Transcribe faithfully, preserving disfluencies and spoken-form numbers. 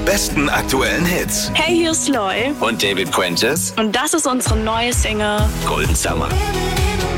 besten aktuellen Hits. Hey, hier ist Loy. Und David Quentis. Und das ist unsere neue Single Golden Summer.